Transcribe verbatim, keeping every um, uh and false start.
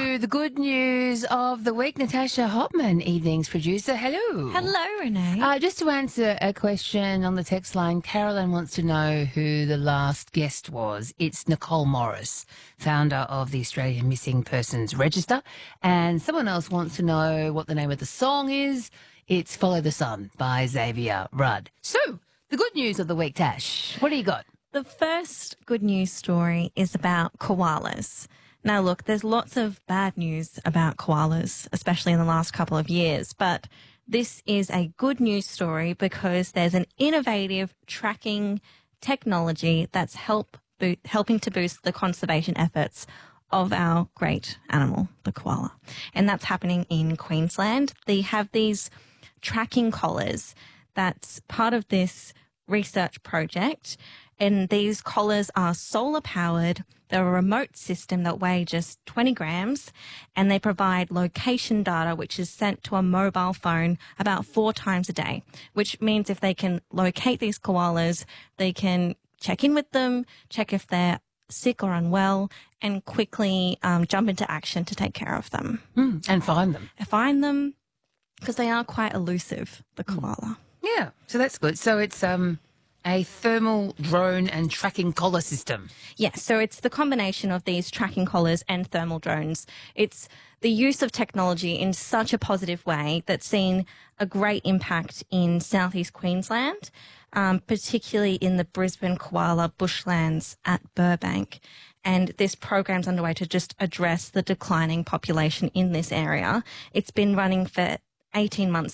to the good news of the week. Natasha Hopman, evening's producer. Hello. Hello, Renee. Uh, just to answer a question on the text line, Carolyn wants to know who the last guest was. It's Nicole Morris, founder of the Australian Missing Persons Register. And someone else wants to know what the name of the song is. It's Follow the Sun by Xavier Rudd. So, the good news of the week, Tash. What do you got? The first good news story is about koalas. Now, look, there's lots of bad news about koalas, especially in the last couple of years, but this is a good news story because there's an innovative tracking technology that's help bo- helping to boost the conservation efforts of our great animal, the koala. And that's happening in Queensland. They have these tracking collars that's part of this research project. And these collars are solar powered. They're a remote system that weigh just twenty grams, and they provide location data, which is sent to a mobile phone about four times a day, which means if they can locate these koalas, they can check in with them, check if they're sick or unwell, and quickly um, jump into action to take care of them. Mm, and find them. Find them because they are quite elusive, the koala. Yeah, so that's good. So it's um a thermal drone and tracking collar system. Yes, so it's the combination of these tracking collars and thermal drones. It's the use of technology in such a positive way that's seen a great impact in southeast Queensland, um, particularly in the Brisbane koala bushlands at Burbank. And this program's underway to just address the declining population in this area. It's been running for eighteen months